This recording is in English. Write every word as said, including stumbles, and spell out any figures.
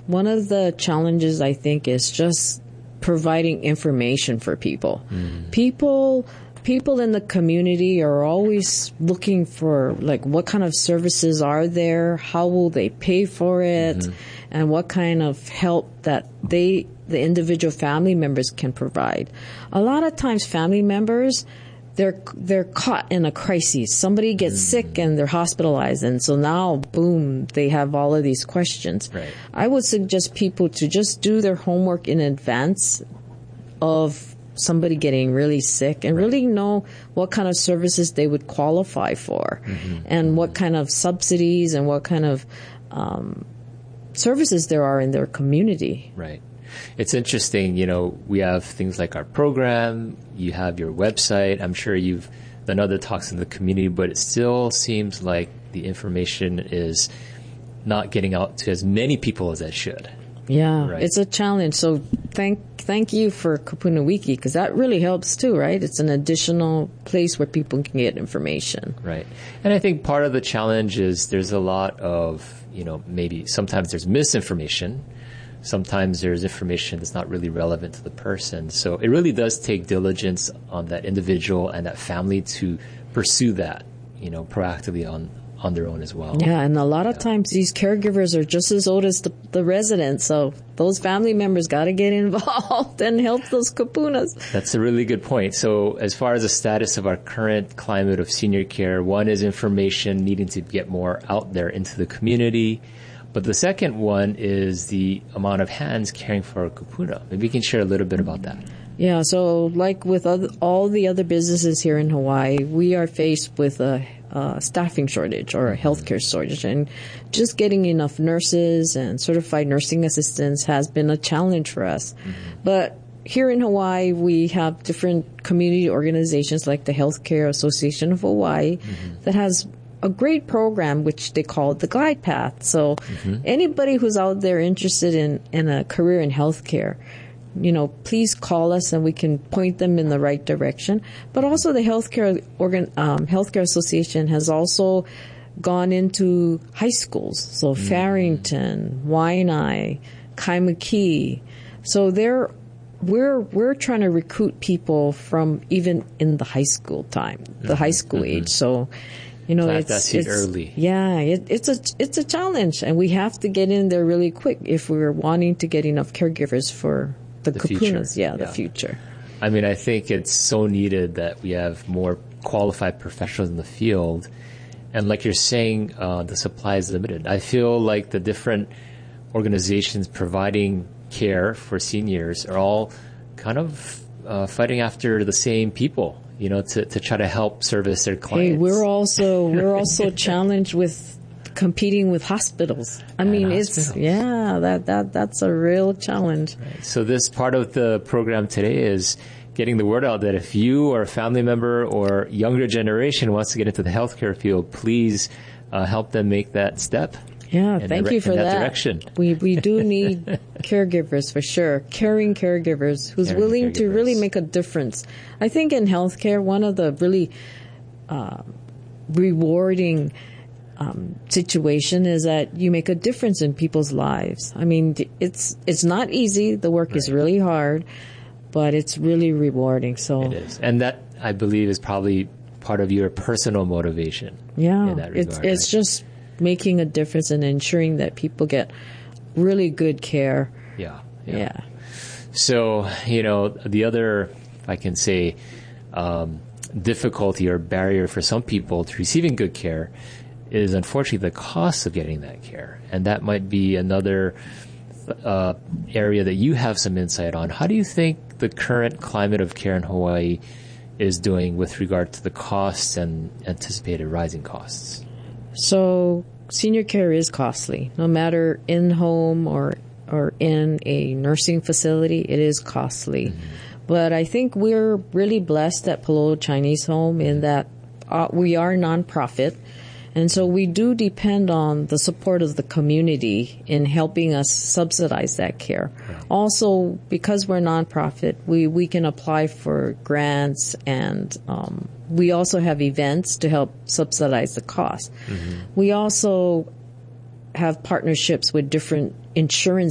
one of the challenges, I think, is just providing information for people. Mm. People people in the community are always looking for, like, what kind of services are there, how will they pay for it, mm-hmm. and what kind of help that they, the individual family members can provide. A lot of times family members, they're they're caught in a crisis. Somebody gets mm-hmm. sick and they're hospitalized, and so now, boom, they have all of these questions. Right. I would suggest people to just do their homework in advance of somebody getting really sick and right. really know what kind of services they would qualify for, mm-hmm. and mm-hmm. what kind of subsidies and what kind of um, services there are in their community. Right. It's interesting, you know, we have things like our program, you have your website. I'm sure you've done other talks in the community, but it still seems like the information is not getting out to as many people as it should. Yeah, right. It's a challenge. So thank thank you for Kupuna Wiki, because that really helps too, right? It's an additional place where people can get information. Right. And I think part of the challenge is there's a lot of, you know, maybe sometimes there's misinformation. Sometimes there's information that's not really relevant to the person. So it really does take diligence on that individual and that family to pursue that, you know, proactively on, on their own as well. Yeah, and a lot of yeah. times these caregivers are just as old as the, the residents. So those family members got to get involved and help those kupunas. That's a really good point. So as far as the status of our current climate of senior care, one is information needing to get more out there into the community. But the second one is the amount of hands caring for a kupuna. Maybe you can share a little bit about that. Yeah, so like with other, all the other businesses here in Hawaii, we are faced with a, a staffing shortage or a healthcare shortage. And just getting enough nurses and certified nursing assistants has been a challenge for us. Mm-hmm. But here in Hawaii, we have different community organizations like the Healthcare Association of Hawaii mm-hmm. that has a great program which they call the Glide Path. So mm-hmm. anybody who's out there interested in, in a career in healthcare, you know, please call us and we can point them in the right direction. But also the Healthcare organ, um, Healthcare Association has also gone into high schools. So mm-hmm. Farrington, Waianae, Kaimuki. So they're We're we're trying to recruit people from even in the high school time, the mm-hmm. high school mm-hmm. age. So, you know, that, it's, that's it's early. Yeah, it, it's a it's a challenge, and we have to get in there really quick if we're wanting to get enough caregivers for the, the kupunas. Yeah, yeah, the future. I mean, I think it's so needed that we have more qualified professionals in the field, and like you're saying, uh, the supply is limited. I feel like the different organizations providing care for seniors are all kind of uh, fighting after the same people, you know, to, to try to help service their clients. Hey, we're also we're also challenged with competing with hospitals. I and mean, hospitals. it's yeah, that that that's a real challenge. Right. So this part of the program today is getting the word out that if you or a family member or younger generation wants to get into the healthcare field, please uh, help them make that step. Yeah, thank the, you for that. that. Direction. We we do need caregivers for sure, caring caregivers who's caring willing caregivers. to really make a difference. I think in healthcare, one of the really uh, rewarding um, situation is that you make a difference in people's lives. I mean, it's it's not easy. The work right. is really hard, but it's really rewarding. So it is, and that I believe is probably part of your personal motivation. Yeah, in that regard, it's it's right? just making a difference and ensuring that people get really good care. Yeah, yeah. Yeah. So, you know, the other, if I can say, um, difficulty or barrier for some people to receiving good care is unfortunately the cost of getting that care. And that might be another uh, area that you have some insight on. How do you think the current climate of care in Hawaii is doing with regard to the costs and anticipated rising costs? So senior care is costly, no matter in-home or or in a nursing facility, it is costly. Mm-hmm. But I think we're really blessed at Palolo Chinese Home in that uh, we are nonprofit, and so we do depend on the support of the community in helping us subsidize that care. Right. Also, because we're nonprofit, we, we can apply for grants, and um, we also have events to help subsidize the cost. Mm-hmm. We also have partnerships with different insurance